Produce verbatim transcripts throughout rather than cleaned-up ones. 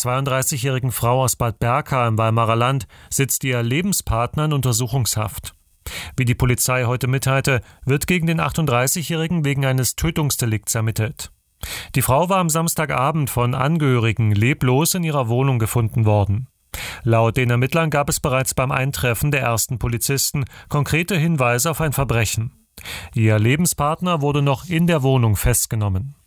zweiunddreißigjährigen Frau aus Bad Berka im Weimarer Land sitzt ihr Lebenspartner in Untersuchungshaft. Wie die Polizei heute mitteilte, wird gegen den achtunddreißigjährigen wegen eines Tötungsdelikts ermittelt. Die Frau war am Samstagabend von Angehörigen leblos in ihrer Wohnung gefunden worden. Laut den Ermittlern gab es bereits beim Eintreffen der ersten Polizisten konkrete Hinweise auf ein Verbrechen. Ihr Lebenspartner wurde noch in der Wohnung festgenommen.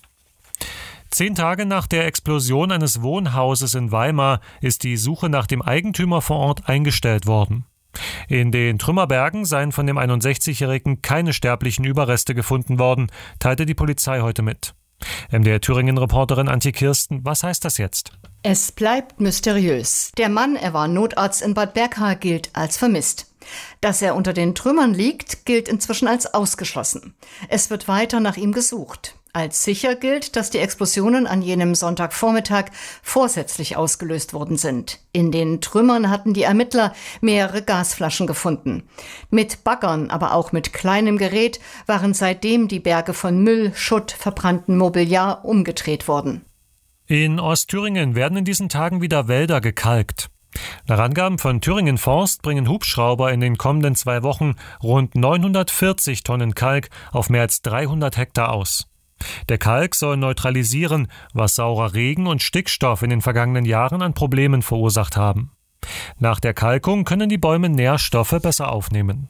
Zehn Tage nach der Explosion eines Wohnhauses in Weimar ist die Suche nach dem Eigentümer vor Ort eingestellt worden. In den Trümmerbergen seien von dem einundsechzigjährigen keine sterblichen Überreste gefunden worden, teilte die Polizei heute mit. M D R Thüringen-Reporterin Antje Kirsten, was heißt das jetzt? Es bleibt mysteriös. Der Mann, er war Notarzt in Bad Berka, gilt als vermisst. Dass er unter den Trümmern liegt, gilt inzwischen als ausgeschlossen. Es wird weiter nach ihm gesucht. Als sicher gilt, dass die Explosionen an jenem Sonntagvormittag vorsätzlich ausgelöst worden sind. In den Trümmern hatten die Ermittler mehrere Gasflaschen gefunden. Mit Baggern, aber auch mit kleinem Gerät waren seitdem die Berge von Müll, Schutt, verbranntem Mobiliar umgedreht worden. In Ostthüringen werden in diesen Tagen wieder Wälder gekalkt. Nach Angaben von Thüringen Forst bringen Hubschrauber in den kommenden zwei Wochen rund neunhundertvierzig Tonnen Kalk auf mehr als dreihundert Hektar aus. Der Kalk soll neutralisieren, was saurer Regen und Stickstoff in den vergangenen Jahren an Problemen verursacht haben. Nach der Kalkung können die Bäume Nährstoffe besser aufnehmen.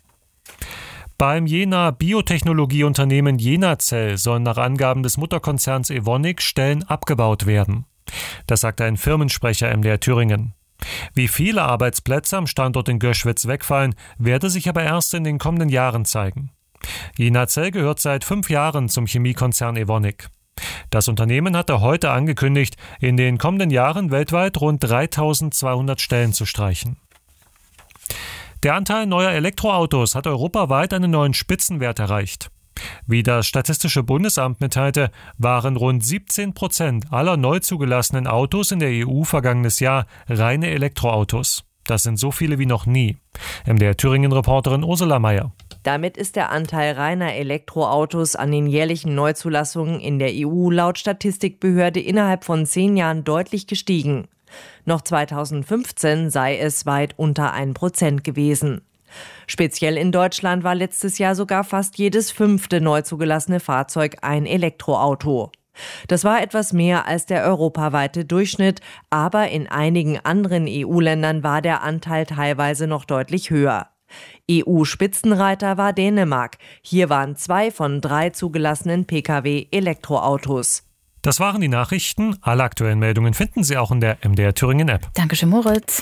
Beim Jenaer Biotechnologieunternehmen Jenacell sollen nach Angaben des Mutterkonzerns Evonik Stellen abgebaut werden. Das sagte ein Firmensprecher M D R Thüringen. Wie viele Arbeitsplätze am Standort in Göschwitz wegfallen, werde sich aber erst in den kommenden Jahren zeigen. Jenacell gehört seit fünf Jahren zum Chemiekonzern Evonik. Das Unternehmen hatte heute angekündigt, in den kommenden Jahren weltweit rund dreitausendzweihundert Stellen zu streichen. Der Anteil neuer Elektroautos hat europaweit einen neuen Spitzenwert erreicht. Wie das Statistische Bundesamt mitteilte, waren rund siebzehn Prozent aller neu zugelassenen Autos in der E U vergangenes Jahr reine Elektroautos. Das sind so viele wie noch nie. M D R Thüringen-Reporterin Ursula Mayer. Damit ist der Anteil reiner Elektroautos an den jährlichen Neuzulassungen in der E U laut Statistikbehörde innerhalb von zehn Jahren deutlich gestiegen. Noch zweitausendfünfzehn sei es weit unter ein Prozent gewesen. Speziell in Deutschland war letztes Jahr sogar fast jedes fünfte neu zugelassene Fahrzeug ein Elektroauto. Das war etwas mehr als der europaweite Durchschnitt, aber in einigen anderen E U-Ländern war der Anteil teilweise noch deutlich höher. E U-Spitzenreiter war Dänemark. Hier waren zwei von drei zugelassenen Pkw Elektroautos. Das waren die Nachrichten. Alle aktuellen Meldungen finden Sie auch in der M D R Thüringen App. Dankeschön, Moritz.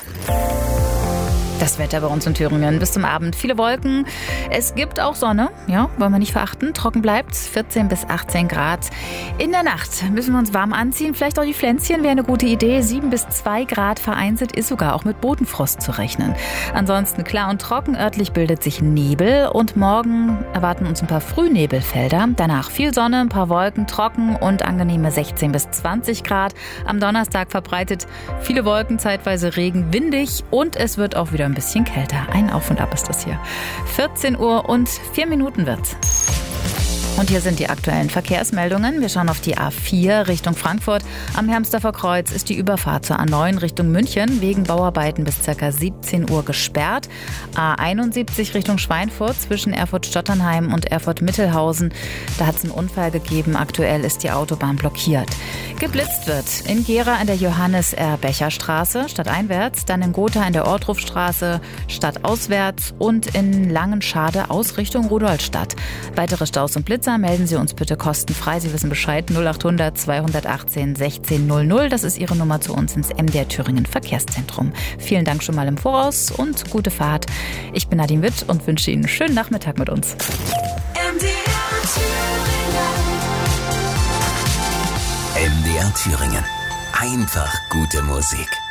Das Wetter bei uns in Thüringen bis zum Abend. Viele Wolken. Es gibt auch Sonne. Ja, wollen wir nicht verachten. Trocken bleibt's. vierzehn bis achtzehn Grad. In der Nacht müssen wir uns warm anziehen. Vielleicht auch die Pflänzchen wäre eine gute Idee. sieben bis zwei Grad vereinzelt ist sogar auch mit Bodenfrost zu rechnen. Ansonsten klar und trocken. Örtlich bildet sich Nebel. Und morgen erwarten uns ein paar Frühnebelfelder. Danach viel Sonne, ein paar Wolken, trocken und angenehme sechzehn bis zwanzig Grad. Am Donnerstag verbreitet viele Wolken, zeitweise Regen, windig. Und es wird auch wieder ein bisschen kälter. Ein Auf und Ab ist das hier. vierzehn Uhr und vier Minuten wird's. Und hier sind die aktuellen Verkehrsmeldungen. Wir schauen auf die A vier Richtung Frankfurt. Am Hermsdorfer Kreuz ist die Überfahrt zur A neun Richtung München wegen Bauarbeiten bis ca. siebzehn Uhr gesperrt. A einundsiebzig Richtung Schweinfurt zwischen Erfurt-Stotternheim und Erfurt-Mittelhausen. Da hat es einen Unfall gegeben. Aktuell ist die Autobahn blockiert. Geblitzt wird in Gera in der Johannes-R-Becher-Straße stadteinwärts, dann in Gotha in der Ortrufstraße stadtauswärts und in Langenschade aus Richtung Rudolstadt. Weitere Staus und Blitze melden Sie uns bitte kostenfrei. Sie wissen Bescheid. null achthundert zweihundertachtzehn sechzehn null null. Das ist Ihre Nummer zu uns ins M D R Thüringen Verkehrszentrum. Vielen Dank schon mal im Voraus und gute Fahrt. Ich bin Nadine Witt und wünsche Ihnen einen schönen Nachmittag mit uns. M D R Thüringen. M D R Thüringen. Einfach gute Musik.